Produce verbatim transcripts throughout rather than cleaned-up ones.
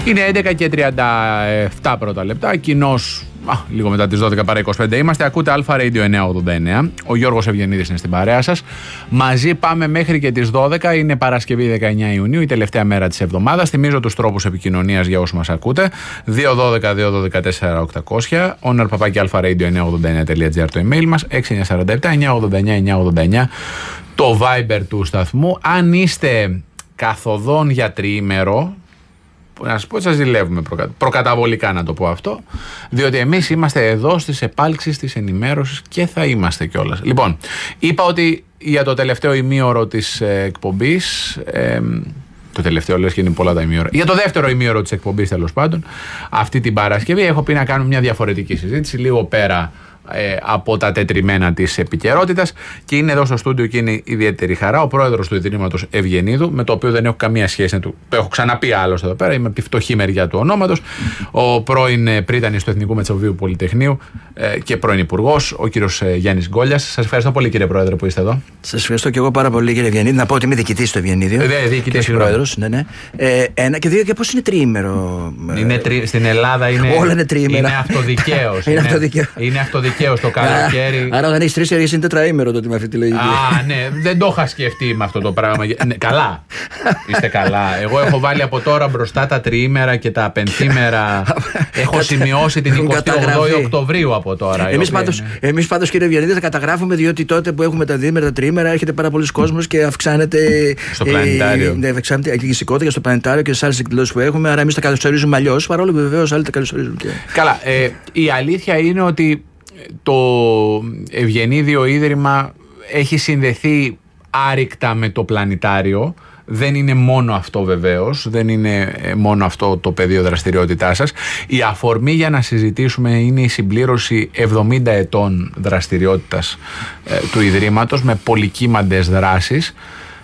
Είναι έντεκα και τριάντα επτά πρώτα λεπτά. Κοινώς, α, λίγο μετά τις δώδεκα παρά είκοσι πέντε είμαστε. Ακούτε Αλφα Radio εννιακόσια ογδόντα εννέα. Ο Γιώργος Ευγενίδης είναι στην παρέα σας. Μαζί πάμε μέχρι και τις δώδεκα. Είναι Παρασκευή δεκαεννέα Ιουνίου, η τελευταία μέρα της εβδομάδας. Θυμίζω τους τρόπους επικοινωνίας για όσους μας ακούτε. δύο ένα δύο δύο ένα δύο τέσσερα οκτακόσια. όνερ παπάκι αλφα ρέιντιο εννιακόσια ογδόντα εννέα τελεία τζι άρ το email μας. έξι εννιά τέσσερα επτά εννιακόσια ογδόντα εννέα εννιακόσια ογδόντα εννέα το Viber του σταθμού. Αν είστε καθοδόν για τριήμερο, να σας πω ότι σας ζηλεύουμε προκα... προκαταβολικά, να το πω αυτό, διότι εμείς είμαστε εδώ στις επάλξεις της ενημέρωσης και θα είμαστε κιόλας. Λοιπόν, είπα ότι για το τελευταίο ημίωρο της ε, εκπομπής, ε, το τελευταίο λες και είναι πολλά τα ημίωρα, για το δεύτερο ημίωρο της εκπομπής τέλος πάντων, αυτή την Παρασκευή έχω πει να κάνουμε μια διαφορετική συζήτηση, λίγο πέρα Ε, από τα τετριμένα της επικαιρότητας, και είναι εδώ στο στούντιο και είναι ιδιαίτερη χαρά ο πρόεδρος του Ιδρύματος Ευγενίδου, με το οποίο δεν έχω καμία σχέση, το έχω ξαναπεί άλλωστε εδώ πέρα, είμαι από τη φτωχή μεριά του ονόματος, ο πρώην πρίτανης του Εθνικού Μετσοβίου Πολυτεχνείου ε, και πρώην υπουργός, ο κύριος ε, Γιάννης Γκόλιας. Σας ευχαριστώ πολύ, κύριε πρόεδρε, που είστε εδώ. Σας ευχαριστώ και εγώ πάρα πολύ, κύριε Ευγενίδη. Να πω ότι είμαι διοικητής στο Ευγενίδιο. Ε, διοικητής, πρόεδρος. Ναι, ναι. Ε, ένα και δύο, και πώς είναι τριήμερο. Είναι τρι... Στην Ελλάδα είναι, όλα είναι τριήμερα. Είναι αυτοδικαίως. είναι, είναι, είναι αυτοδικαίως το καλοκαίρι. Άρα, όταν έχει τρεις έργες είναι τετραήμερο τότε με αυτή τη λογική. Α, ναι, δεν το είχα σκεφτεί με αυτό το πράγμα. Ναι, καλά. Είστε καλά. Εγώ έχω βάλει από τώρα μπροστά τα τριήμερα και τα πενθήμερα. Έχω σημειώσει την εικοστή ογδόη Οκτωβρίου από τώρα. Εμείς πάντως, εμείς πάντως, κύριε Ευγενίδη, θα καταγράφουμε, διότι τότε που έχουμε τα διήμερα, τα τριήμερα, έρχεται πάρα πολλοί κόσμος και αυξάνεται. Στο πλανητάριο. Ναι, αυξάνεται η αγγλικότητα στο πλανητάριο και σε άλλες εκδηλώσεις που έχουμε. Άρα εμείς τα καλωσορίζουμε αλλιώς, παρόλο που βεβαίως άλλοι τα καλωσορίζουν και. Καλά. Ε, η αλήθεια είναι ότι το Ευγενίδιο Ίδρυμα έχει συνδεθεί άρρηκτα με το πλανητάριο. Δεν είναι μόνο αυτό βεβαίως, δεν είναι μόνο αυτό το πεδίο δραστηριότητάς σας. Η αφορμή για να συζητήσουμε είναι η συμπλήρωση εβδομήντα ετών δραστηριότητας ε, του Ιδρύματος με πολυκύμαντες δράσεις.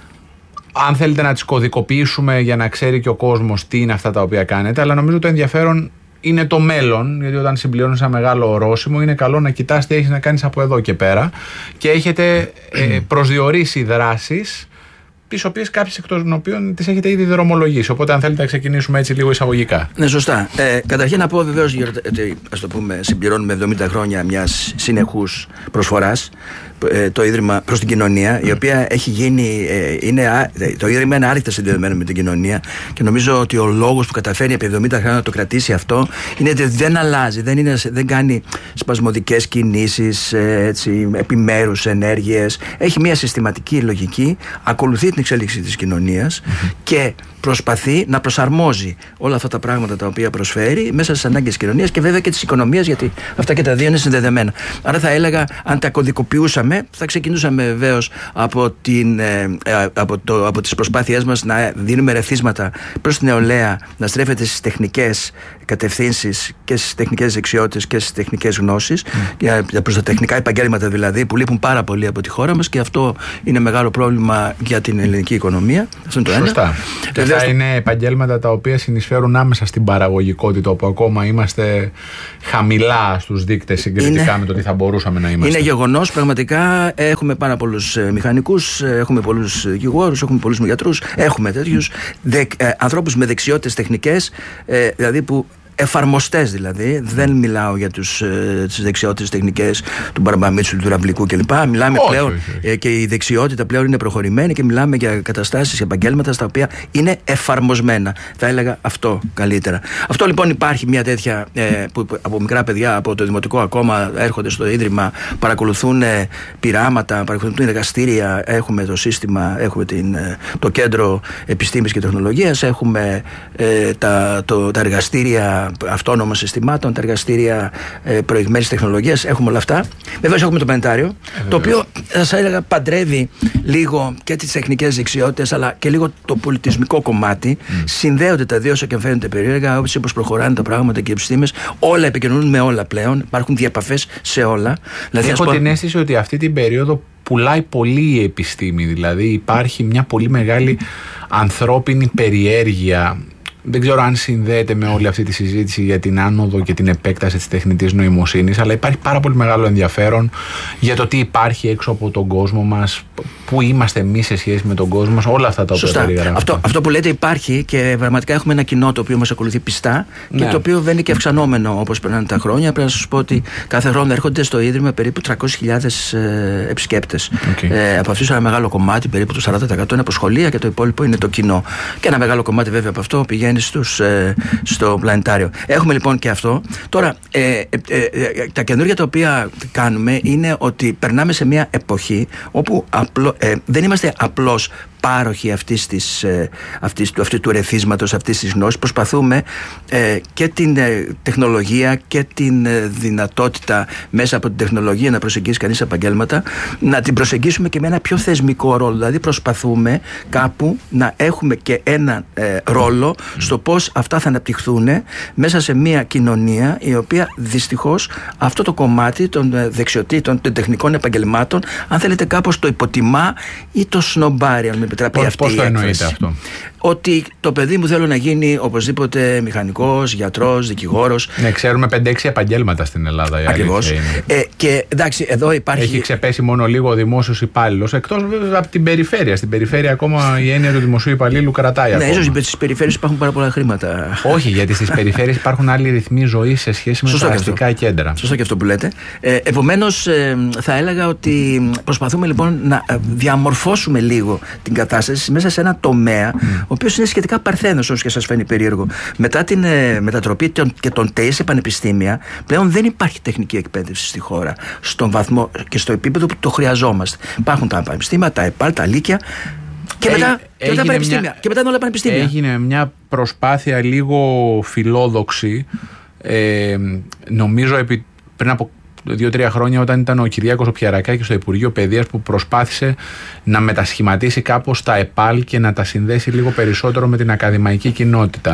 Αν θέλετε να τις κωδικοποιήσουμε για να ξέρει και ο κόσμος τι είναι αυτά τα οποία κάνετε, αλλά νομίζω το ενδιαφέρον είναι το μέλλον, γιατί όταν συμπληρώνεις ένα μεγάλο ορόσημο είναι καλό να κοιτάς τι έχεις να κάνεις από εδώ και πέρα, και έχετε ε, προσδιορίσει δράσεις τις οποίες κάποιες εκ των οποίων τις έχετε ήδη δρομολογήσει. Οπότε αν θέλετε να ξεκινήσουμε έτσι λίγο εισαγωγικά. Ναι, σωστά. Ε, καταρχήν να πω βεβαίως ότι, ας το πούμε, συμπληρώνουμε εβδομήντα χρόνια μιας συνεχούς προσφοράς, το Ίδρυμα προς την κοινωνία, η οποία έχει γίνει, είναι, το Ίδρυμα είναι άρρηκτα συνδεδεμένο με την κοινωνία, και νομίζω ότι ο λόγος που καταφέρει επί εβδομήντα χρόνια να το κρατήσει αυτό είναι ότι δεν αλλάζει, δεν, είναι, δεν κάνει σπασμωδικές κινήσεις, έτσι, επιμέρους ενέργειες. Έχει μια συστηματική λογική, ακολουθεί την εξέλιξη της κοινωνίας mm-hmm. και προσπαθεί να προσαρμόζει όλα αυτά τα πράγματα τα οποία προσφέρει μέσα στις ανάγκες της κοινωνίας και βέβαια και της οικονομίας, γιατί αυτά και τα δύο είναι συνδεδεμένα. Άρα θα έλεγα, αν τα κωδικοποιούσαμε, θα ξεκινούσαμε βεβαίως από, την, ε, από, το, από τις προσπάθειές μας να δίνουμε ρεθίσματα προς την νεολαία, να στρέφεται στις τεχνικές κατευθύνσεις και στις τεχνικές δεξιότητες και στις τεχνικές γνώσεις, mm. προς τα τεχνικά επαγγέλματα δηλαδή, που λείπουν πάρα πολύ από τη χώρα μας, και αυτό είναι μεγάλο πρόβλημα για την ελληνική οικονομία. Αυτό είναι το ένα. Σωστά. Και αυτά είναι επαγγέλματα τα οποία συνεισφέρουν άμεσα στην παραγωγικότητα, όπου ακόμα είμαστε χαμηλά στους δείκτες συγκριτικά είναι, με το τι θα μπορούσαμε να είμαστε. Είναι γεγονός, πραγματικά. Έχουμε πάρα πολλούς μηχανικούς, έχουμε πολλούς δικηγόρους, έχουμε πολλούς γιατρούς, έχουμε τέτοιους δε, ε, ανθρώπους με δεξιότητες τεχνικές, ε, δηλαδή που εφαρμοστές δηλαδή, δεν μιλάω για τους, ε, τις δεξιότητες τεχνικές του Μπαρμπαμίτσου, του Ραβλικού κλπ. Μιλάμε όχι, πλέον όχι, όχι. Ε, και η δεξιότητα πλέον είναι προχωρημένη, και μιλάμε για καταστάσεις, επαγγέλματα στα οποία είναι εφαρμοσμένα. Θα έλεγα αυτό καλύτερα. Αυτό λοιπόν υπάρχει μια τέτοια, ε, που από μικρά παιδιά, από το δημοτικό ακόμα, έρχονται στο Ίδρυμα, παρακολουθούν ε, πειράματα, παρακολουθούν εργαστήρια. Έχουμε το σύστημα, έχουμε την, ε, το Κέντρο Επιστήμης και Τεχνολογίας, έχουμε ε, τα, το, τα εργαστήρια αυτόνομων συστημάτων, τα εργαστήρια ε, προηγμένης τεχνολογίας, έχουμε όλα αυτά. Βεβαίως έχουμε το πλανητάριο, ε, το οποίο θα σας έλεγα παντρεύει λίγο και τις τεχνικές δεξιότητες, αλλά και λίγο το πολιτισμικό κομμάτι. Mm. Συνδέονται τα δύο, όσο και φαίνονται περίεργα, όπως προχωράνε τα πράγματα και οι επιστήμες. Όλα επικοινωνούν με όλα πλέον, υπάρχουν διαπαφές σε όλα. Δηλαδή, έχω πω... την αίσθηση ότι αυτή την περίοδο πουλάει πολύ η επιστήμη, δηλαδή υπάρχει μια πολύ μεγάλη ανθρώπινη περιέργεια. Δεν ξέρω αν συνδέεται με όλη αυτή τη συζήτηση για την άνοδο και την επέκταση της τεχνητής νοημοσύνης, αλλά υπάρχει πάρα πολύ μεγάλο ενδιαφέρον για το τι υπάρχει έξω από τον κόσμο μας, πού είμαστε εμείς σε σχέση με τον κόσμο μας, όλα αυτά τα οποία περιγράφουμε. Αυτό, αυτό που λέτε υπάρχει και πραγματικά έχουμε ένα κοινό το οποίο μας ακολουθεί πιστά και ναι. το οποίο βαίνει και αυξανόμενο όπως περνάνε τα χρόνια. Πρέπει να σας πω ότι κάθε χρόνο έρχονται στο Ίδρυμα περίπου τριακόσιες χιλιάδες ε, επισκέπτες. Okay. Ε, από αυτούς ένα μεγάλο κομμάτι, περίπου το σαράντα τοις εκατό είναι από σχολεία και το υπόλοιπο είναι το κοινό. Και ένα μεγάλο κομμάτι βέβαια από αυτό πηγαίνει στους, ε, στο πλανητάριο. Έχουμε λοιπόν και αυτό. Τώρα, ε, ε, ε, ε, τα καινούργια τα οποία κάνουμε είναι ότι περνάμε σε μια εποχή όπου απλό, ε, δεν είμαστε απλώς πάροχοι αυτής της, αυτής, του, αυτού του ερεθίσματος, αυτής της γνώσης. Προσπαθούμε ε, και την ε, τεχνολογία και την ε, δυνατότητα μέσα από την τεχνολογία να προσεγγίσει κανείς επαγγέλματα, να την προσεγγίσουμε και με ένα πιο θεσμικό ρόλο. Δηλαδή προσπαθούμε κάπου να έχουμε και ένα ε, ρόλο στο πώς αυτά θα αναπτυχθούν μέσα σε μια κοινωνία η οποία δυστυχώς αυτό το κομμάτι των δεξιοτήτων, των τεχνικών επαγγελμάτων, αν θέλετε κάπως το υποτιμά ή το σνομπάρει, αν με επιτραπεί αυτή πώς η το έκφραση. εννοείτε αυτό? Ότι το παιδί μου θέλω να γίνει οπωσδήποτε μηχανικός, γιατρός, δικηγόρος. Ναι, ξέρουμε πέντε έξι επαγγέλματα στην Ελλάδα. Ακριβώς. Ε, και εντάξει, εδώ υπάρχει. Έχει ξεπέσει μόνο λίγο ο δημόσιος υπάλληλος, εκτός από την περιφέρεια. Στην περιφέρεια ακόμα η έννοια του δημοσίου υπαλλήλου κρατάει. Ναι, ίσως στις περιφέρειες υπάρχουν πάρα πολλά χρήματα. Όχι, γιατί στις περιφέρειες υπάρχουν άλλοι ρυθμοί ζωής σε σχέση με τα αστικά κέντρα. Σωστό και αυτό που λέτε. Ε, επομένως, ε, θα έλεγα ότι προσπαθούμε λοιπόν να διαμορφώσουμε λίγο την κατάσταση μέσα σε ένα τομέα, mm. ο οποίος είναι σχετικά παρθένος, όσο και σας φαίνει περίεργο. Μετά την ε, μετατροπή των, και των ΤΕΙ σε πανεπιστήμια, πλέον δεν υπάρχει τεχνική εκπαίδευση στη χώρα στον βαθμό και στο επίπεδο που το χρειαζόμαστε. Υπάρχουν τα πανεπιστήμια, τα ΕΠΑΛ, τα Λύκεια. Και μετά, και μετά πανεπιστήμια. Μια, και μετά είναι όλα πανεπιστήμια. Έγινε μια προσπάθεια λίγο φιλόδοξη, ε, νομίζω επί, πριν από δύο-τρία χρόνια, όταν ήταν ο Κυριάκος ο Πιερακάκης στο Υπουργείο Παιδείας, που προσπάθησε να μετασχηματίσει κάπως τα ΕΠΑΛ και να τα συνδέσει λίγο περισσότερο με την ακαδημαϊκή κοινότητα.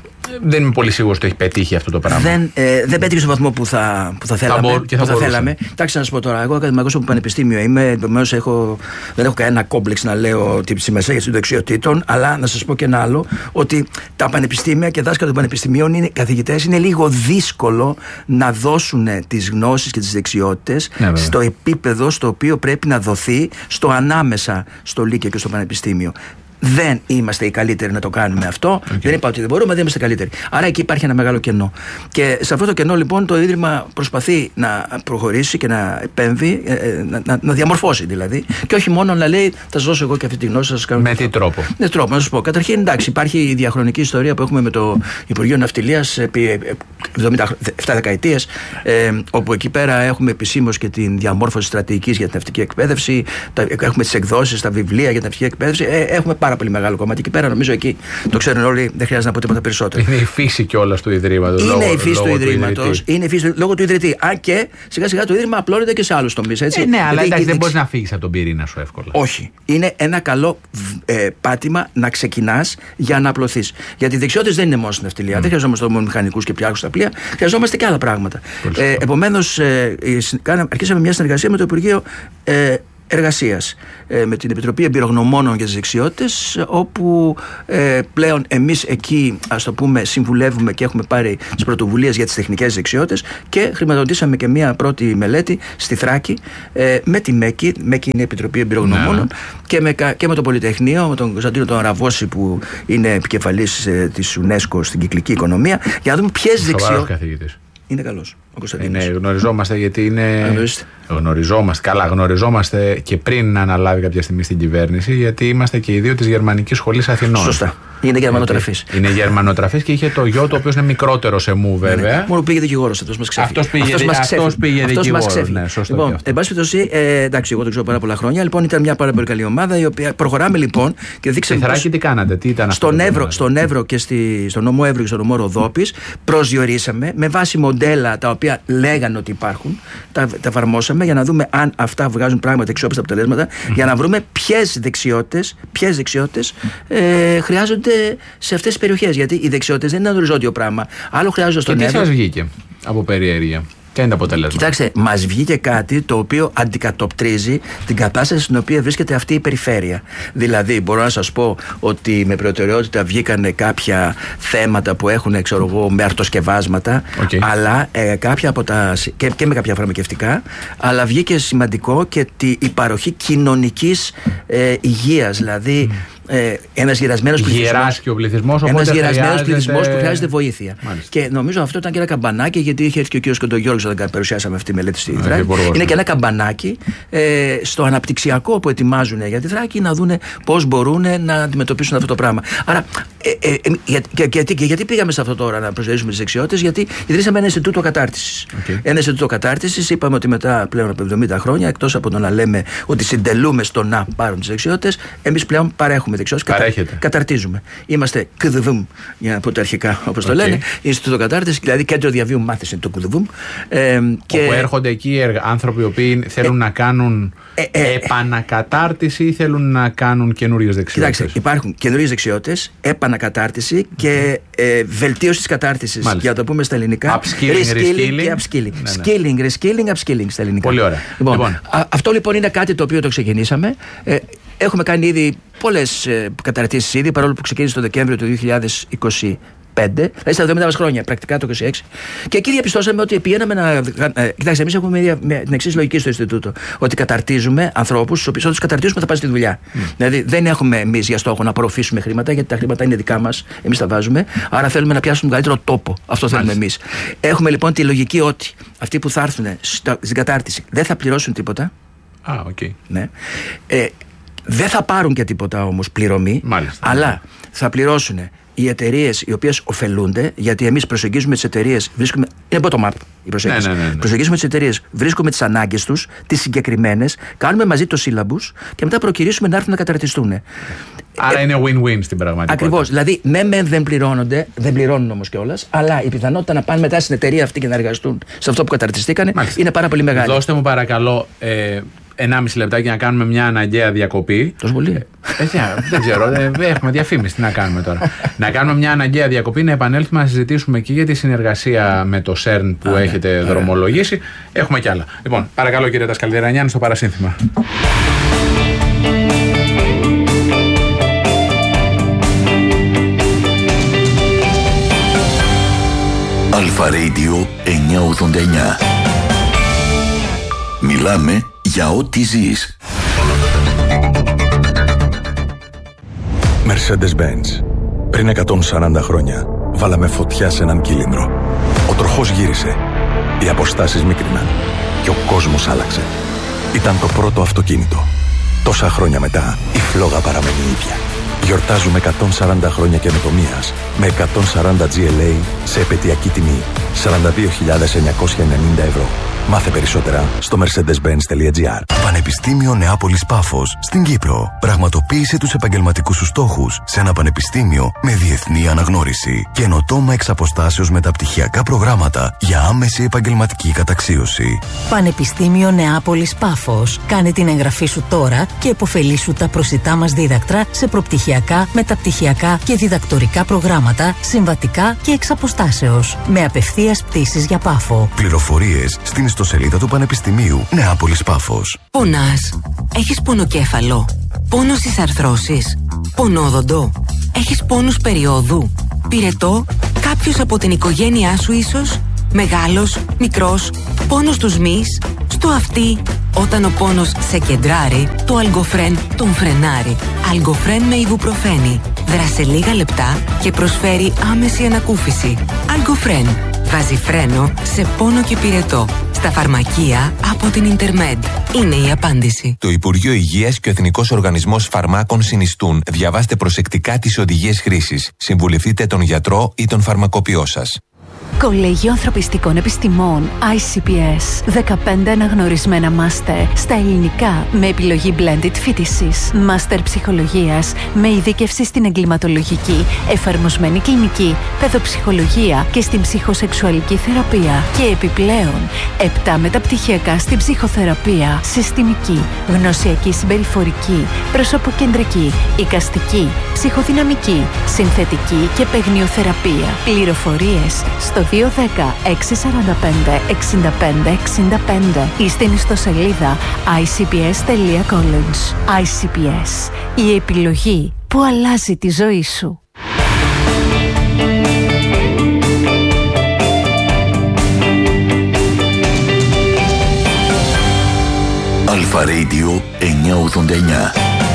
Δεν είμαι πολύ σίγουρος ότι έχει πετύχει αυτό το πράγμα. Δεν, ε, δεν πέτυχε στον βαθμό που θα, που θα θέλαμε. Θα μπο, και θα που θα θέλαμε. Εντάξει, να σας πω τώρα, εγώ ακαδημαϊκός από πανεπιστήμιο είμαι, επομένως έχω, δεν έχω κανένα κόμπλεξ να λέω τη σημασία των δεξιοτήτων, αλλά να σας πω και ένα άλλο, ότι τα πανεπιστήμια και δάσκαλοι των πανεπιστημίων, είναι, καθηγητές, είναι λίγο δύσκολο να δώσουν τις γνώσεις και τις δεξιότητες ναι, στο επίπεδο στο οποίο πρέπει να δοθεί στο ανάμεσα στο Λύκειο και στο πανεπιστήμιο. Δεν είμαστε οι καλύτεροι να το κάνουμε αυτό. Okay. Δεν είπα ότι δεν μπορούμε, δεν είμαστε καλύτεροι. Άρα εκεί υπάρχει ένα μεγάλο κενό. Και σε αυτό το κενό λοιπόν το Ίδρυμα προσπαθεί να προχωρήσει και να επέμβει, να, να, να διαμορφώσει δηλαδή. Και όχι μόνο να λέει, θα σας δώσω εγώ και αυτή τη γνώση, θα σας κάνω. Με τι τρόπο? Με τρόπο, να σας πω. Καταρχήν, εντάξει, υπάρχει η διαχρονική ιστορία που έχουμε με το Υπουργείο Ναυτιλίας επί εβδομήντα επτά δεκαετίες, ε, όπου εκεί πέρα έχουμε επισήμως και την διαμόρφωση στρατηγικής για την ναυτική εκπαίδευση, τα, έχουμε τις εκδόσεις, τα βιβλία για την ναυτική εκπαίδευση. Ε, έχουμε πάρα πολύ μεγάλο κομμάτι. Εκεί πέρα νομίζω εκεί το ξέρουν όλοι, δεν χρειάζεται να πω τίποτα περισσότερο. Είναι η φύση κιόλας του Ιδρύματος. Είναι λόγω, η φύση λόγω του Ιδρύματος. Είναι η φύση λόγω του ιδρυτή. Αν και σιγά σιγά το Ίδρυμα απλώνεται και σε άλλους τομείς. Έτσι. Ε, ναι, αλλά εντάξει, δεν εξ... μπορείς να φύγεις από τον πυρήνα σου εύκολα. Όχι. Είναι ένα καλό ε, πάτημα να ξεκινάς για να απλωθείς. Γιατί οι δεξιότητες δεν είναι μόνο στην ναυτιλία. Mm. Δεν χρειαζόμαστε μόνο μηχανικούς και πιάρχους στα πλοία. Χρειαζόμαστε και άλλα πράγματα. Ε, Επομένως, ε, αρχίσαμε μια συνεργασία με το Υπουργείο Ε, Εργασίας, ε, με την Επιτροπή Εμπειρογνωμόνων για τις Δεξιότητες, όπου ε, πλέον εμείς εκεί, ας το πούμε, συμβουλεύουμε και έχουμε πάρει τις πρωτοβουλίες για τις τεχνικές δεξιότητες και χρηματοδοτήσαμε και μια πρώτη μελέτη στη Θράκη ε, με τη ΜΕΚΙ. ΜΕΚΙ είναι η Επιτροπή Εμπειρογνωμόνων, ναι. και, με, και με το Πολυτεχνείο, με τον Κωνσταντίνο τον Αραβώση, που είναι επικεφαλής ε, της UNESCO στην κυκλική οικονομία, για να δούμε ποιες δεξιότητες. Είναι καλός ο Κωνσταντίνος. Είναι, γνωριζόμαστε γιατί είναι. Γνωριζόμαστε, καλά, γνωριζόμαστε και πριν να αναλάβει κάποια στιγμή στην κυβέρνηση, γιατί είμαστε και οι δύο της Γερμανικής Σχολής Αθηνών. Σωστά. Είναι γερμανοτραφής. Είναι γερμανοτραφής και είχε το γιο, το οποίο είναι μικρότερο σε μου, βέβαια. Ναι, μόνο πήγε δικηγόρος, αυτός μας ξέφυγε. Αυτός πήγε, αυτός πήγε δικηγόρος. Ναι, σωστό. Λοιπόν, εν πάση περιπτώσει, ε, εντάξει, εγώ το ξέρω πάρα πολλά χρόνια. Λοιπόν, ήταν μια πάρα πολύ καλή ομάδα, η οποία προχωράμε λοιπόν και δείξαμε. Στη Θράκη τι κάνατε, τι ήταν αυτό? Στον Εύρο, στον Εύρο και στη, στον νομό Εύρου και στον νομό Ροδόπης προσδιορίσαμε με βάση μοντέλα τα οποία λέγανε ότι υπάρχουν, τα, τα εφαρμόσαμε για να δούμε αν αυτά βγάζουν πράγματα αξιόπιστα αποτελέσματα, mm. για να βρούμε ποιες δεξιότητες, ποιες δεξιότητες ε, χρειάζονται σε αυτές τις περιοχές. Γιατί οι δεξιότητες δεν είναι ένα οριζόντιο πράγμα. Άλλο χρειάζονται στον Εύρο. Και τι σας βγήκε από περιέργεια? Ποια είναι τα αποτέλεσμα? Κοιτάξτε, μας βγήκε κάτι το οποίο αντικατοπτρίζει την κατάσταση στην οποία βρίσκεται αυτή η περιφέρεια. Δηλαδή, μπορώ να σας πω ότι με προτεραιότητα βγήκαν κάποια θέματα που έχουν, ξέρω εγώ, με αρτοσκευάσματα, okay. αλλά ε, κάποια από τα, και, και με κάποια φαρμακευτικά, αλλά βγήκε σημαντικό και τη, η παροχή κοινωνικής ε, υγείας, δηλαδή. Mm. Ε, ένας γερασμένος πληθυσμός. Γεράσκει ο πληθυσμός, ένας γερασμένος χρειάζεται... πληθυσμός που χρειάζεται βοήθεια. Μάλιστα. Και νομίζω αυτό ήταν και ένα καμπανάκι, γιατί είχε έρθει και ο κ. Κοντογιώργος όταν παρουσιάσαμε αυτή τη μελέτη στη Θράκη. Είναι και ένα καμπανάκι ε, στο αναπτυξιακό που ετοιμάζουν για τη Θράκη να δούνε πώς μπορούν να αντιμετωπίσουν αυτό το πράγμα. Άρα, ε, ε, ε, για, και, και, και, και γιατί πήγαμε σε αυτό τώρα να προσδιορίσουμε τις δεξιότητες? Γιατί ιδρύσαμε ένα Ινστιτούτο κατάρτισης. Okay. Ένα Ινστιτούτο κατάρτισης, είπαμε ότι μετά πλέον από εβδομήντα χρόνια, εκτός από το να λέμε ότι συντελούμε στο να πάρουν τις δεξιότητες, εμείς πλέον παρέχουμε δεξιότητες. Παρέχετε. Καταρτίζουμε. Είμαστε ΚΔΒΜ, για να πω τα αρχικά όπως okay. το λένε. Ινστιτούτο Κατάρτισης, δηλαδή κέντρο διαβίου μάθηση είναι το ΚΔΒΜ. Ε, και... Όπου έρχονται εκεί άνθρωποι οι οποίοι θέλουν ε, να κάνουν ε, ε, επανακατάρτιση ή θέλουν να κάνουν καινούριες δεξιότητες? Κοιτάξτε, υπάρχουν καινούριες δεξιότητες, επανακατάρτιση και ε, βελτίωση της κατάρτισης. Μάλιστα. Για να το πούμε στα ελληνικά. Upskilling, reskilling και upskilling. Ναι, ναι. Skilling, reskilling, upskilling στα ελληνικά. Πολύ ωραία. Λοιπόν, λοιπόν. Α, αυτό λοιπόν είναι κάτι το οποίο το ξεκινήσαμε. Ε, Έχουμε κάνει ήδη πολλές ε, καταρτήσεις ήδη, παρόλο που ξεκίνησε το Δεκέμβριο του δύο χιλιάδες είκοσι πέντε, δηλαδή στα εβδομήντα μας χρόνια, πρακτικά το είκοσι έξι. Και εκεί διαπιστώσαμε ότι πηγαίναμε να. Ε, κοιτάξτε, εμείς έχουμε μια, μια, την εξής λογική στο Ινστιτούτο. Ότι καταρτίζουμε ανθρώπους, τους οποίους όταν τους καταρτίζουμε θα πάνε στη δουλειά. Mm. Δηλαδή δεν έχουμε εμείς για στόχο να απορροφήσουμε χρήματα, γιατί τα χρήματα είναι δικά μας, εμείς τα βάζουμε. Άρα θέλουμε να πιάσουμε τον καλύτερο τόπο. Αυτό θέλουμε εμείς. Έχουμε λοιπόν τη λογική ότι αυτοί που θα έρθουν στην κατάρτιση δεν θα πληρώσουν τίποτα. Α, ah, okay. Ναι. Ε, Δεν θα πάρουν και τίποτα όμως πληρωμή, μάλιστα, αλλά θα πληρώσουν οι εταιρείες οι οποίες ωφελούνται, γιατί εμείς προσεγγίζουμε τις εταιρείες, βρίσκουμε. Είναι bottom-up η προσέγγιση. Ναι, ναι, ναι, ναι. Προσεγγίζουμε τις εταιρείες, βρίσκουμε τις ανάγκες τους, τις συγκεκριμένες, κάνουμε μαζί το σύλλαμπους και μετά προκυρήσουμε να έρθουν να καταρτιστούν. Άρα ε, είναι win-win στην πραγματικότητα. Ακριβώς. Δηλαδή, ναι, μεν δεν πληρώνονται, δεν πληρώνουν όμως κιόλας, αλλά η πιθανότητα να πάνε μετά στην εταιρεία αυτή και να εργαστούν σε αυτό που καταρτιστήκανε είναι πάρα πολύ μεγάλη. Δώστε μου παρακαλώ. Ε, ενάμιση λεπτάκι να κάνουμε μια αναγκαία διακοπή. Τόσο πολύ. Ε, δεν ξέρω, ε, έχουμε διαφήμιση. Τι να κάνουμε τώρα. Να κάνουμε μια αναγκαία διακοπή, να επανέλθουμε να συζητήσουμε και για τη συνεργασία με το ΣΕΡΝ που Α, έχετε ναι, δρομολογήσει. Ναι. Έχουμε κι άλλα. Λοιπόν, παρακαλώ κύριε Τασκαλδιαρανιάννη στο παρασύνθημα. Αλφα Radio εννιακόσια ογδόντα εννιά. Μιλάμε για ό,τι ζεις. Mercedes-Benz. Πριν εκατόν σαράντα χρόνια βάλαμε φωτιά σε έναν κύλινδρο. Ο τροχός γύρισε. Οι αποστάσεις μίκριναν. Και ο κόσμος άλλαξε. Ήταν το πρώτο αυτοκίνητο. Τόσα χρόνια μετά η φλόγα παραμένει ίδια. Γιορτάζουμε εκατόν σαράντα χρόνια καινοτομίας με εκατόν σαράντα τζι ελ έι σε επαιτειακή τιμή σαράντα δύο χιλιάδες εννιακόσια ενενήντα ευρώ. Μάθε περισσότερα στο mercedes benz τελεία gr. Πανεπιστήμιο Νεάπολης Πάφος στην Κύπρο. Πραγματοποίησε τους επαγγελματικούς σου στόχους σε ένα πανεπιστήμιο με διεθνή αναγνώριση. Καινοτόμα εξ αποστάσεως μεταπτυχιακά προγράμματα για άμεση επαγγελματική καταξίωση. Πανεπιστήμιο Νεάπολης Πάφος. Κάνε την εγγραφή σου τώρα και επωφελήσου τα προσιτά μας δίδακτρα σε προπτυχιακά, μεταπτυχιακά και διδακτορικά προγράμματα, συμβατικά και εξ αποστάσεως. Με απευθείας πτήσεις για Πάφο. Πληροφορίες στην ιστοσελίδα του Πανεπιστημίου Νεάπολης Πάφος. Πονάς? Έχεις πονοκέφαλο? Πόνο στις αρθρώσεις? Πονόδοντο? Έχεις πόνους περιόδου? Πυρετό? Κάποιος από την οικογένειά σου ίσως? Μεγάλος? Μικρός? Πόνος στους μυς? Στο αυτί? Όταν ο πόνος σε κεντράρει, το Αλγκοφρέν τον φρενάρει. Αλγκοφρέν με ιβουπροφένη. Δράσε λίγα λεπτά και προσφέρει άμεση ανακούφιση. Αλγκοφρέν. Βάζει φρένο σε πόνο και πυρετό. Στα φαρμακεία από την Ιντερμέντ. Είναι η απάντηση. Το Υπουργείο Υγείας και ο Εθνικός Οργανισμός Φαρμάκων συνιστούν. Διαβάστε προσεκτικά τις οδηγίες χρήσης. Συμβουλευτείτε τον γιατρό ή τον φαρμακοποιό σας. Κολέγιο Ανθρωπιστικών Επιστημών άι σι πι ες. δεκαπέντε αναγνωρισμένα μάστερ στα ελληνικά με επιλογή blended φοιτησης. Μάστερ ψυχολογίας με ειδίκευση στην εγκληματολογική, εφαρμοσμένη κλινική, παιδοψυχολογία και στην ψυχοσεξουαλική θεραπεία. Και επιπλέον, επτά μεταπτυχιακά στην ψυχοθεραπεία, συστημική, γνωσιακή συμπεριφορική, προσωποκεντρική, εικαστική, ψυχοδυναμική, συνθετική και παιγνιοθεραπεία. Πληροφορίες στο δύο ένα μηδέν έξι τέσσερα πέντε έξι πέντε έξι πέντε ή στην ιστοσελίδα άι σι πι ες τελεία college. άι σι πι ες, η επιλογή που αλλάζει τη ζωή σου. Αλφα Radio εννιακόσια ογδόντα εννιά.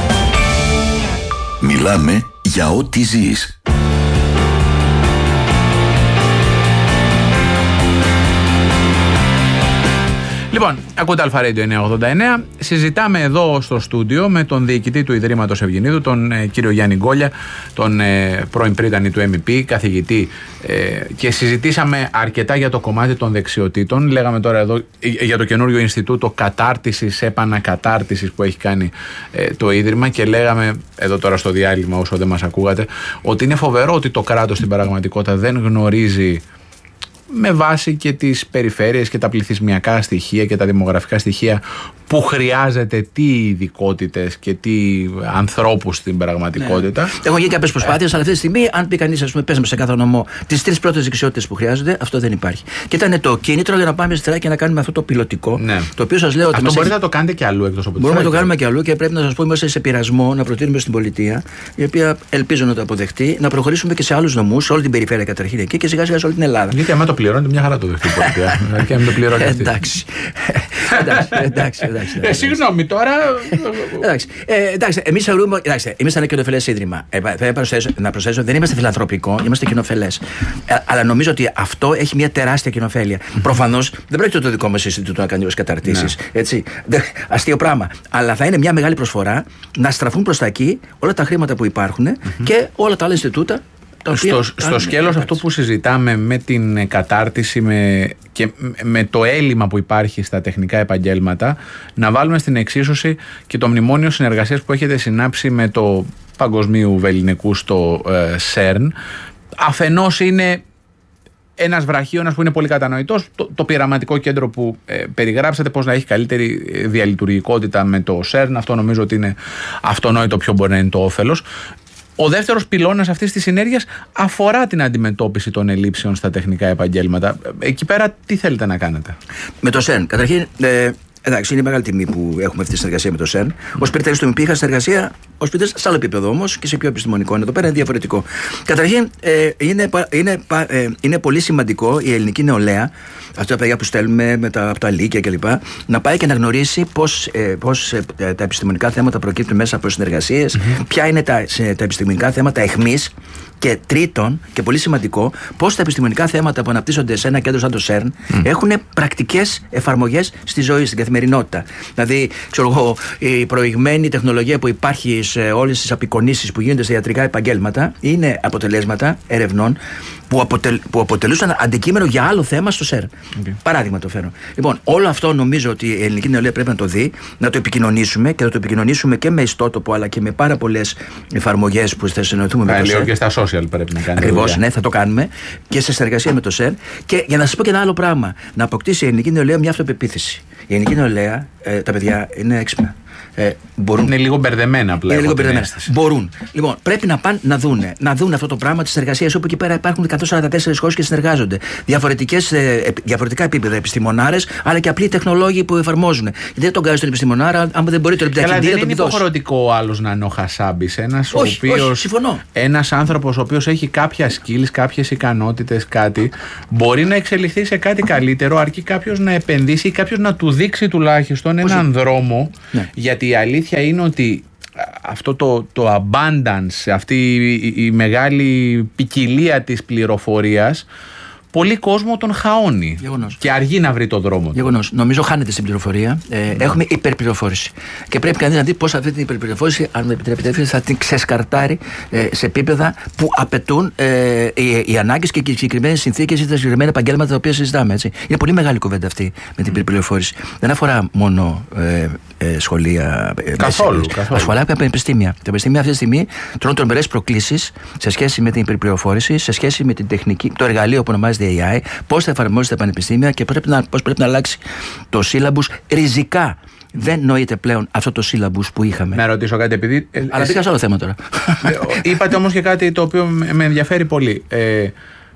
Μιλάμε για ό,τι ζεις. Λοιπόν, ακούτε Αλφα Radio εννιακόσια ογδόντα εννέα. Συζητάμε εδώ στο στούντιο με τον διοικητή του Ιδρύματος Ευγενίδου, τον ε, κύριο Γιάννη Γκόλια, τον ε, πρώην πρίτανη του εμ ι πι, καθηγητή, ε, και συζητήσαμε αρκετά για το κομμάτι των δεξιοτήτων. Λέγαμε τώρα εδώ για το καινούριο Ινστιτούτο Κατάρτισης, Επανακατάρτισης που έχει κάνει ε, το Ίδρυμα, και λέγαμε εδώ τώρα στο διάλειμμα, όσο δεν μας ακούγατε, ότι είναι φοβερό ότι το κράτος στην πραγματικότητα δεν γνωρίζει, με βάση και τις περιφέρειες και τα πληθυσμιακά στοιχεία και τα δημογραφικά στοιχεία, που χρειάζεται τι ειδικότητες και τι ανθρώπους στην πραγματικότητα. Ναι. Έχω γίνει κάποιες προσπάθειες, αλλά αυτή τη στιγμή, αν πει κανείς, ας πούμε, πες σε κάθε νομό τις τρεις πρώτες δεξιότητες που χρειάζονται, αυτό δεν υπάρχει. Και ήταν το κίνητρο για να πάμε στη και να κάνουμε αυτό το πιλωτικό. Ναι. Το οποίο σας λέω ότι. Αυτό μπορείτε έχει... να το κάνετε και αλλού εκτός από τη Μπορούμε να το κάνουμε και αλλού, και πρέπει να σας πω, είμαστε σε πειρασμό να προτείνουμε στην πολιτεία, η οποία ελπίζω να το αποδεχτεί, να προχωρήσουμε και σε άλλους νομούς, σε όλη την περιφέρεια καταρχήν εκεί και σιγά σιγά σε όλη την Ελλάδα. Γιατί άμα το πληρώνετε, μια χαρά το δεχτεί η πολιτεία. Και αν το πληρώνει αυτή. Εντάξει. Εντάξει. Ε, συγγνώμη τώρα. Εντάξει, ε, εντάξει, εμείς θεωρούμε. Εντάξει, είμαστε ένα κοινοφελές ίδρυμα. Ε, θα προσθέσω, να προσθέσω, δεν είμαστε φιλανθρωπικό, είμαστε κοινοφελές. Ε, αλλά νομίζω ότι αυτό έχει μια τεράστια κοινοφέλεια. Προφανώς δεν πρόκειται το δικό μας Ινστιτούτο να κάνει ως καταρτήσεις. Ναι. Έτσι, δε, αστείο πράγμα. Αλλά θα είναι μια μεγάλη προσφορά να στραφούν προς τα εκεί όλα τα χρήματα που υπάρχουν mm-hmm. και όλα τα άλλα Ινστιτούτα. Στο, στο σκέλος αυτό που συζητάμε με την κατάρτιση με, και με το έλλειμμα που υπάρχει στα τεχνικά επαγγέλματα, να βάλουμε στην εξίσωση και το μνημόνιο συνεργασίας που έχετε συνάψει με το Παγκοσμίου Βελληνικού στο ε, ΣΕΡΝ. Αφενός είναι ένας βραχίωνας που είναι πολύ κατανοητός, το, το πειραματικό κέντρο που ε, περιγράψατε, πώς να έχει καλύτερη διαλειτουργικότητα με το ΣΕΡΝ. Αυτό νομίζω ότι είναι αυτονόητο ποιο μπορεί να είναι το όφελος. Ο δεύτερος πυλώνας αυτής της συνέργειας αφορά την αντιμετώπιση των ελλείψεων στα τεχνικά επαγγέλματα. Εκεί πέρα τι θέλετε να κάνετε? Με το ΣΕΡΝ, καταρχήν, ε, εντάξει, είναι μεγάλη τιμή που έχουμε αυτή τη συνεργασία με το ΣΕΡΝ. Ως πρίτανης του εμ πι είχα συνεργασία ως πρίτανης σε άλλο επίπεδο όμως και σε πιο επιστημονικό. Εδώ πέρα είναι διαφορετικό. Καταρχήν, ε, είναι, είναι, ε, είναι πολύ σημαντικό η ελληνική νεολαία, αυτά τα παιδιά που στέλνουμε με τα, από τα λύκεια κλπ., να πάει και να γνωρίσει πώς, ε, πώς ε, τα επιστημονικά θέματα προκύπτουν μέσα από συνεργασίες, mm-hmm. ποια είναι τα, σε, τα επιστημονικά θέματα εχμής. Και τρίτον, και πολύ σημαντικό, πώς τα επιστημονικά θέματα που αναπτύσσονται σε ένα κέντρο σαν το ΣΕΡΝ mm. έχουν πρακτικές εφαρμογές στη ζωή, στην καθημερινότητα. Δηλαδή, ξέρω εγώ, η προηγμένη τεχνολογία που υπάρχει σε όλες τις απεικονίσεις που γίνονται στα ιατρικά επαγγέλματα είναι αποτελέσματα ερευνών που, αποτελ, που αποτελούσαν αντικείμενο για άλλο θέμα στο ΣΕΡΝ. Okay. Παράδειγμα το φέρω. Λοιπόν, όλο αυτό νομίζω ότι η ελληνική νεολαία πρέπει να το δει, να το επικοινωνήσουμε και να το επικοινωνήσουμε και με ιστότοπο αλλά και με πάρα πολλές εφαρμογές που θα συνοηθούμε με το ΣΕΡΝ. Και στα social πρέπει να κάνουμε. Ακριβώς, ναι, θα το κάνουμε και σε συνεργασία με το ΣΕΡΝ. Και για να σας πω και ένα άλλο πράγμα, να αποκτήσει η ελληνική νεολαία μια αυτοπεποίθηση. Η ελληνική νεολαία, ε, τα παιδιά είναι έξυπνα. Ε, μπορούν. Είναι λίγο μπερδεμένα απλά. Είναι λίγο μπερδεμένα. Μπορούν. Λοιπόν, πρέπει να πάνε να δούνε, να δουν αυτό το πράγμα τη εργασία, όπου εκεί πέρα υπάρχουν εκατόν σαράντα τέσσερις χώρες και συνεργάζονται. Διαφορετικές, ε, διαφορετικά επίπεδα επιστημονάρες, αλλά και απλοί τεχνολόγοι που εφαρμόζουν. Γιατί δεν τον κάνει τον επιστημονάρα, αν δεν μπορεί το λεπτάκι να τον δεν είναι υποχρεωτικό ο άλλος να είναι ο Χασάμπης. Ένας ένας άνθρωπος ο οποίος έχει κάποια skills, κάποιες ικανότητες, κάτι, μπορεί να εξελιχθεί σε κάτι καλύτερο, αρκεί κάποιος να επενδύσει ή κάποιος να του δείξει τουλάχιστον έναν δρόμο. Ναι. Γιατί η αλήθεια είναι ότι αυτό το, το abundance, αυτή η, η μεγάλη ποικιλία της πληροφορίας, πολύ κόσμο τον χαώνει. Γεγονός. Και αργεί να βρει το δρόμο του. Γεγονός. Νομίζω χάνεται στην πληροφορία. Ε, mm. Έχουμε υπερπληροφόρηση. Και πρέπει κανείς να δει πώς αυτή την υπερπληροφόρηση, αν με επιτρέπετε, θα την ξεσκαρτάρει ε, σε επίπεδα που απαιτούν ε, οι, οι ανάγκες και οι συγκεκριμένες συνθήκες ή τα συγκεκριμένα επαγγέλματα τα οποία συζητάμε. Έτσι. Είναι πολύ μεγάλη κουβέντα αυτή με την υπερπληροφόρηση. Δεν αφορά μόνο ε, ε, σχολεία. Ε, καθόλου. καθόλου. Αφορά και πανεπιστήμια. Τα πανεπιστήμια αυτή τη στιγμή τρώνε τρομερές προκλήσεις σε σχέση με την υπερπληροφόρηση, σε σχέση με την τεχνική, το εργαλείο που ονομάζεται έι άι, πώς θα εφαρμόζεται στα πανεπιστήμια και πώς πρέπει να, πώς πρέπει να αλλάξει το σύλλαμπους ριζικά Δεν νοείται πλέον αυτό το σύλλαμπους που είχαμε. Να ρωτήσω κάτι, επειδή. Ε, Αλλά πήγα σε άλλο θέμα τώρα. Είπατε όμως και κάτι το οποίο με ενδιαφέρει πολύ. Ε,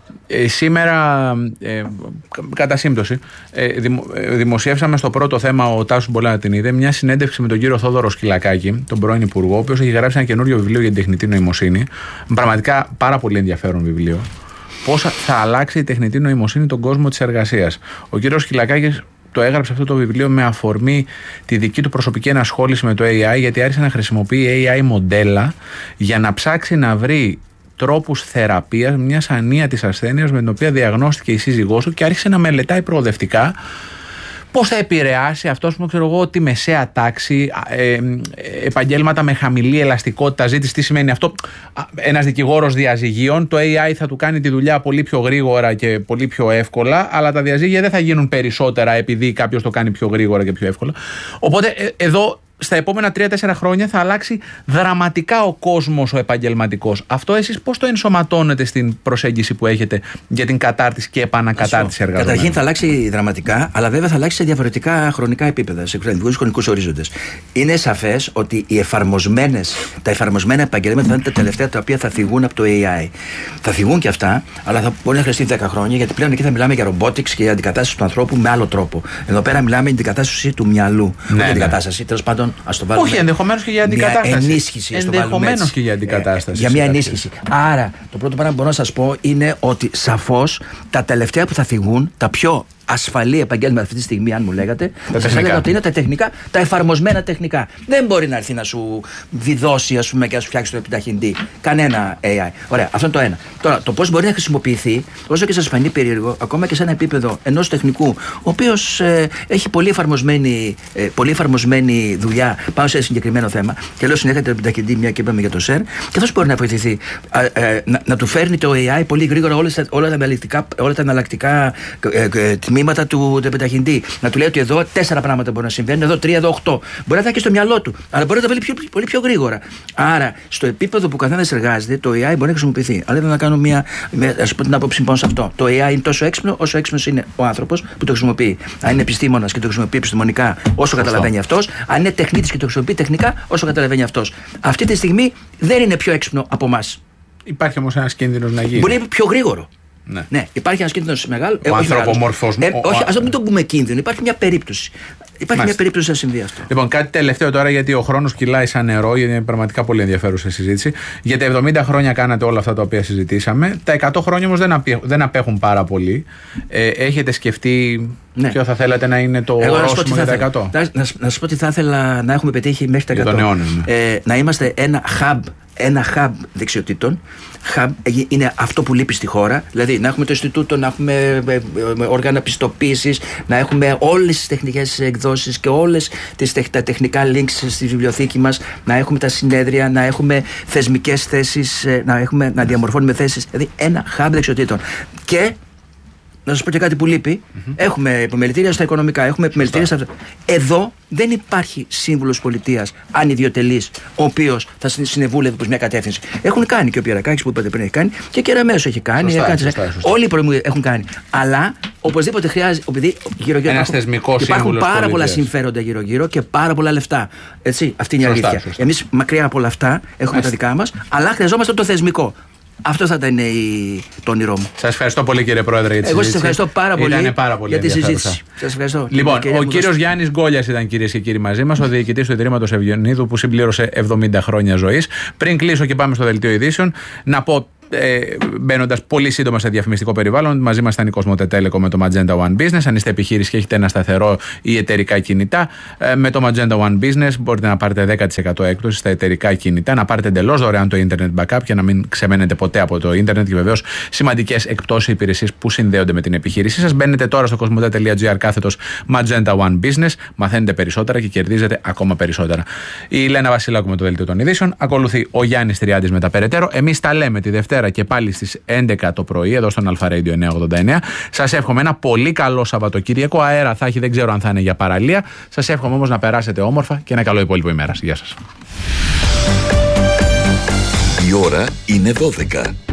ε, σήμερα, ε, κατά σύμπτωση, ε, δημο, ε, δημοσιεύσαμε στο πρώτο θέμα, ο Τάσος μπορεί να την είδε, μια συνέντευξη με τον κύριο Θόδωρο Σκυλακάκη, τον πρώην Υπουργό, ο οποίος έχει γράψει ένα καινούριο βιβλίο για την τεχνητή νοημοσύνη. Πραγματικά πάρα πολύ ενδιαφέρον βιβλίο. Πώς θα αλλάξει η τεχνητή νοημοσύνη τον κόσμο της εργασίας. Ο κύριος Σκυλακάκης το έγραψε αυτό το βιβλίο με αφορμή τη δική του προσωπική ενασχόληση με το έι άι, γιατί άρχισε να χρησιμοποιεί έι άι μοντέλα για να ψάξει να βρει τρόπους θεραπείας μιας ανίατης ασθένειας με την οποία διαγνώστηκε η σύζυγός του και άρχισε να μελετάει προοδευτικά πώς θα επηρεάσει αυτός που ξέρω εγώ τη μεσαία τάξη, ε, επαγγέλματα με χαμηλή ελαστικότητα. Ζήτηση, τι σημαίνει αυτό? Ένας δικηγόρος διαζυγίων, το έι άι θα του κάνει τη δουλειά πολύ πιο γρήγορα και πολύ πιο εύκολα, αλλά τα διαζύγια δεν θα γίνουν περισσότερα επειδή κάποιος το κάνει πιο γρήγορα και πιο εύκολα. Οπότε ε, εδώ στα επόμενα τρία τέσσερα χρόνια θα αλλάξει δραματικά ο κόσμος ο επαγγελματικός. Αυτό εσείς πώς το ενσωματώνετε στην προσέγγιση που έχετε για την κατάρτιση και επανακατάρτιση εργαζομένων? Καταρχήν θα αλλάξει δραματικά, αλλά βέβαια θα αλλάξει σε διαφορετικά χρονικά επίπεδα, σε διαφορετικούς χρονικούς ορίζοντες. Είναι σαφές ότι οι εφαρμοσμένες, τα εφαρμοσμένα επαγγέλματα θα είναι τα τελευταία τα οποία θα θυγούν από το έι άι. Θα θυγούν και αυτά, αλλά θα μπορεί να χρειαστεί δέκα χρόνια, γιατί πλέον εκεί θα μιλάμε για robotics και για αντικατάσταση του ανθρώπου με άλλο τρόπο. Εδώ πέρα μιλάμε για αντικατάσταση του μυαλού. Ναι, όχι ναι. αντικατάσταση, τέλος πάντων. Ας το βάλουμε. Όχι, ενδεχομένως και για αντικατάσταση. Μια ενίσχυση. Ενδεχομένως και για αντικατάσταση. Ε, για μια ενίσχυση. Άρα, το πρώτο πράγμα που μπορώ να σας πω είναι ότι σαφώς τα τελευταία που θα θυγούν, τα πιο ασφαλή επαγγέλματα αυτή τη στιγμή, αν μου λέγατε, θα σας έλεγα ότι είναι τα τεχνικά, τα εφαρμοσμένα τεχνικά. Δεν μπορεί να έρθει να σου διδώσει, ας πούμε, και να σου φτιάξει το επιταχυντή κανένα έι άι. Ωραία, αυτό είναι το ένα. Τώρα, το πώς μπορεί να χρησιμοποιηθεί, όσο και σας φανεί περίεργο, ακόμα και σε ένα επίπεδο ενός τεχνικού, ο οποίος ε, έχει πολύ εφαρμοσμένη, ε, πολύ εφαρμοσμένη δουλειά πάνω σε ένα συγκεκριμένο θέμα, και λέω συνέχεια το επιταχυντή, μια και είπαμε για το σερ, και αυτός μπορεί να βοηθηθεί ε, ε, να, να του φέρνει το έι άι πολύ γρήγορα όλες, όλα τα εναλλακτικά ε, ε, τμήματα του επιταχυντή. Να του λέει ότι εδώ τέσσερα πράγματα μπορεί να συμβαίνουν, εδώ τρία, εδώ οκτώ. Μπορεί να τα έχει στο μυαλό του, αλλά μπορεί να τα βάλει πιο, πολύ πιο γρήγορα. Άρα, στο επίπεδο που καθένας εργάζεται, το έι άι μπορεί να χρησιμοποιηθεί. Αλλά δεν θα κάνω μια. Α πω την άποψη πάνω σε αυτό. Το έι άι είναι τόσο έξυπνο όσο έξυπνος είναι ο άνθρωπος που το χρησιμοποιεί. Αν είναι επιστήμονας και το χρησιμοποιεί επιστημονικά, όσο καταλαβαίνει αυτός. Αν είναι τεχνίτης και το χρησιμοποιεί τεχνικά, όσο καταλαβαίνει αυτός. Αυτή τη στιγμή δεν είναι πιο έξυπνο από εμάς. Υπάρχει όμως ένας κίνδυνος να γίνει. Μπορεί να είναι πιο γρήγορο. Ναι. ναι, υπάρχει ένας κίνδυνος μεγάλο. Ο ανθρωπομορφός. Ε, όχι, ας μην το πούμε κίνδυνο. Υπάρχει μια περίπτωση. Υπάρχει Μάλιστα. μια περίπτωση να συμβεί αυτό. Λοιπόν, κάτι τελευταίο τώρα, γιατί ο χρόνος κυλάει σαν νερό, γιατί είναι πραγματικά πολύ ενδιαφέρουσα συζήτηση. Για τα εβδομήντα χρόνια κάνατε όλα αυτά τα οποία συζητήσαμε. Τα εκατό χρόνια όμως δεν, απέ, δεν απέχουν πάρα πολύ. Ε, έχετε σκεφτεί ναι. ποιο θα θέλατε να είναι το ορόσημο για τα εκατό? Να, να, να σας πω τι θα ήθελα να έχουμε πετύχει μέχρι τα εκατό. Για τον αιώνα, ναι. ε, να είμαστε ένα hub. Ένα hub δεξιοτήτων. Hub είναι αυτό που λείπει στη χώρα. Δηλαδή να έχουμε το Ινστιτούτο, να έχουμε όργανα πιστοποίησης, να έχουμε όλες τις τεχνικές εκδόσεις και όλες τις, τα τεχνικά links στη βιβλιοθήκη μας, να έχουμε τα συνέδρια, να έχουμε θεσμικές θέσεις, να, έχουμε, να διαμορφώνουμε θέσεις. Δηλαδή ένα hub δεξιοτήτων. Και να σας πω και κάτι που λείπει. Mm-hmm. Έχουμε επιμελητήρια στα οικονομικά, έχουμε επιμελητήρια στα. Εδώ δεν υπάρχει σύμβουλος πολιτείας ανιδιοτελής, ο οποίος θα συνεβούλευε προς μια κατεύθυνση. Έχουν κάνει και ο Πιερακάκης που είπατε πριν έχει κάνει, και ο Κεραμέως έχει κάνει. Σωστά, κάνει σωστά, σωστά. Όλοι οι προηγούμενοι έχουν κάνει. Αλλά οπωσδήποτε χρειάζεται. Επειδή γύρω-γύρω ένας θεσμικός υπάρχουν πάρα πολιτείας. πολλά συμφέροντα γύρω-γύρω και πάρα πολλά λεφτά. Έτσι, αυτή είναι η Σωστά, αλήθεια. σωστά. Εμείς μακριά από όλα αυτά έχουμε τα δικά μας, αλλά χρειαζόμαστε το θεσμικό. Αυτό θα ήταν η... το όνειρό μου. Σας ευχαριστώ πολύ, κύριε Πρόεδρε, για τη Εγώ συζήτηση. Εγώ σας ευχαριστώ πάρα πολύ, Ήταν πάρα πολύ για τη συζήτηση. Σας ευχαριστώ. Λοιπόν, ο κύριος Γιάννης Γκόλιας ήταν, κυρίες και κύριοι, μαζί μας, ο διοικητής του Ιδρύματος Ευγενίδου που συμπλήρωσε εβδομήντα χρόνια ζωής. Πριν κλείσω και πάμε στο δελτίο ειδήσεων, να πω. Ε, Μπαίνοντας πολύ σύντομα σε διαφημιστικό περιβάλλον, μαζί μας ήταν η Κοσμοτέ Telecom με το Magenta One Business. Αν είστε επιχείρηση και έχετε ένα σταθερό ή εταιρικά κινητά, ε, με το Magenta One Business μπορείτε να πάρετε δέκα τοις εκατό έκπτωση στα εταιρικά κινητά, να πάρετε εντελώς δωρεάν το Internet Backup και να μην ξεμένετε ποτέ από το Internet, και βεβαίως σημαντικές εκπτώσεις υπηρεσίες που συνδέονται με την επιχείρησή σας. Μπαίνετε τώρα στο κοσμοτέ.gr κάθετος Magenta One Business, μαθαίνετε περισσότερα και κερδίζετε ακόμα περισσότερα. Η Λένα Βασιλάκου με το δελτίο των ειδήσεων. Ακολουθεί ο Γιάννης Τριάντης με τα περαιτέρω. Εμείς τα λέμε τη Δευτέρα και πάλι στις έντεκα το πρωί εδώ στον Αλφα Radio εννιακόσια ογδόντα εννέα. Σας εύχομαι ένα πολύ καλό Σαββατοκύριακο. Αέρα θα έχει, δεν ξέρω αν θα είναι για παραλία. Σας εύχομαι όμως να περάσετε όμορφα και ένα καλό υπόλοιπο ημέρας. Γεια σας. Η ώρα είναι δώδεκα.